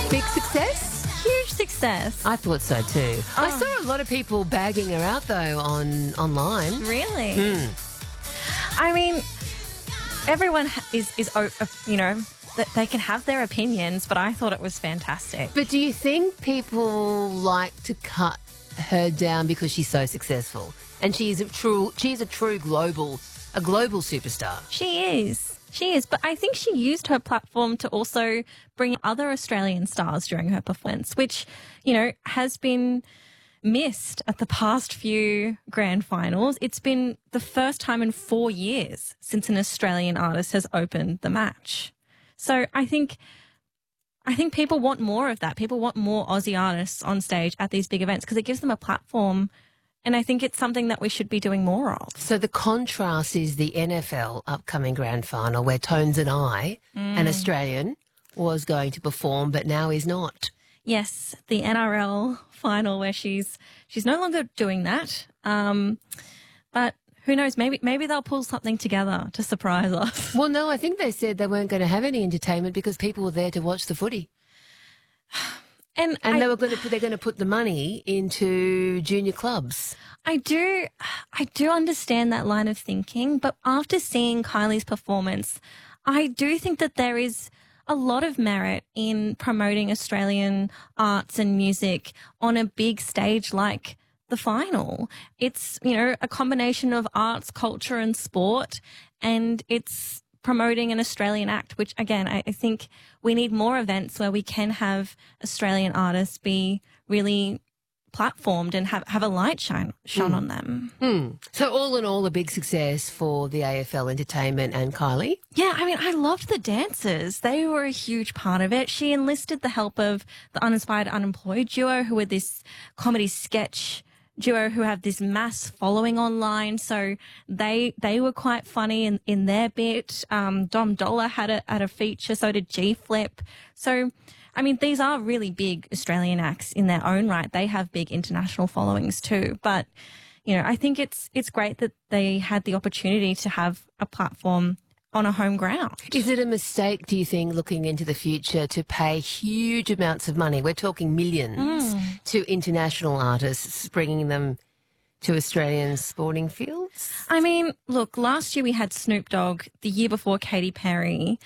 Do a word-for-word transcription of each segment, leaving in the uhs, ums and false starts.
Big success? Huge success. I thought so too. Oh. I saw a lot of people bagging her out though on online. Really? Mm. I mean, everyone ha- is, is, o- uh, you know, that they can have their opinions, but I thought it was fantastic. But do you think people like to cut her down because she's so successful? And she's a true, she's a true global, a global superstar. She is. She is. But I think she used her platform to also bring other Australian stars during her performance, which, you know, has been missed at the past few grand finals. It's been the first time in four years since an Australian artist has opened the match. So I think I think people want more of that. People want more Aussie artists on stage at these big events because it gives them a platform. And I think it's something that we should be doing more of. So the contrast is the N F L upcoming grand final where Tones and I, mm. an Australian, was going to perform but now is not. Yes, the N R L final where she's she's no longer doing that. Um, but who knows, maybe maybe they'll pull something together to surprise us. Well, no, I think they said they weren't going to have any entertainment because people were there to watch the footy. And, and I, they were going to put, they're going to put the money into junior clubs. I do, I do understand that line of thinking, but after seeing Kylie's performance, I do think that there is a lot of merit in promoting Australian arts and music on a big stage like the final. It's, you know, a combination of arts, culture and sport, and it's promoting an Australian act, which again, I, I think we need more events where we can have Australian artists be really platformed and have, have a light shine shone mm. on them. Mm. So all in all, a big success for the A F L Entertainment and Kylie? Yeah, I mean, I loved the dancers. They were a huge part of it. She enlisted the help of the Uninspired Unemployed duo, who were this comedy sketch duo who have this mass following online. So they they were quite funny in, in their bit. Um, Dom Dollar had a, had a feature, so did G-Flip. So, I mean, these are really big Australian acts in their own right. They have big international followings too. But, you know, I think it's it's great that they had the opportunity to have a platform on a home ground. Is it a mistake, do you think, looking into the future to pay huge amounts of money, we're talking millions, mm. to international artists, bringing them to Australian sporting fields? I mean, look, last year we had Snoop Dogg, the year before Katy Perry.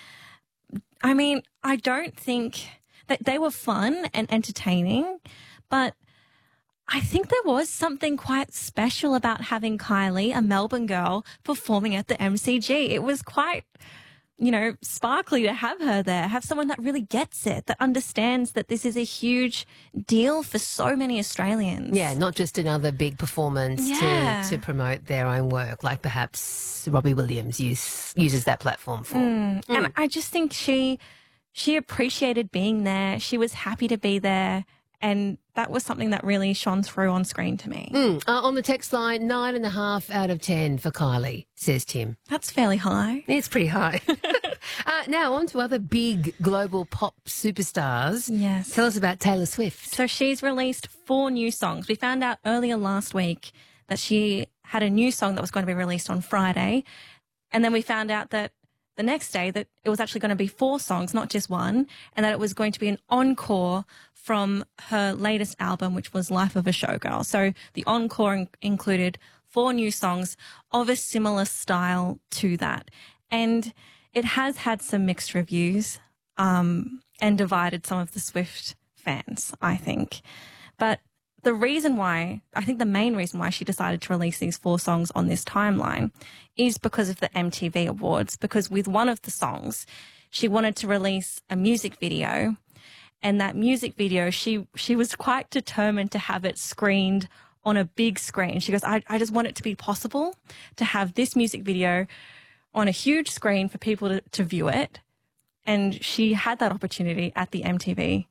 I mean, I don't think that they were fun and entertaining, but I think there was something quite special about having Kylie, a Melbourne girl, performing at the M C G. It was quite, you know, sparkly to have her there, have someone that really gets it, that understands that this is a huge deal for so many Australians. Yeah, not just another big performance yeah. to, to promote their own work, like perhaps Robbie Williams use, uses that platform for. Mm. Mm. And I just think she, she appreciated being there. She was happy to be there. And that was something that really shone through on screen to me. Mm. Uh, on the text line, nine and a half out of ten for Kylie, says Tim. That's fairly high. It's pretty high. uh, now, on to other big global pop superstars. Yes. Tell us about Taylor Swift. So she's released four new songs. We found out earlier last week that she had a new song that was going to be released on Friday. And then we found out that the next day that it was actually going to be four songs, not just one, and that it was going to be an encore from her latest album, which was Life of a Showgirl. So the encore in- included four new songs of a similar style to that. And it has had some mixed reviews um, and divided some of the Swift fans, I think. But the reason why, I think the main reason why she decided to release these four songs on this timeline is because of the M T V Awards, because with one of the songs, she wanted to release a music video, and that music video, she, she was quite determined to have it screened on a big screen. She goes, I, I just want it to be possible to have this music video on a huge screen for people to, to view it. And she had that opportunity at the M T V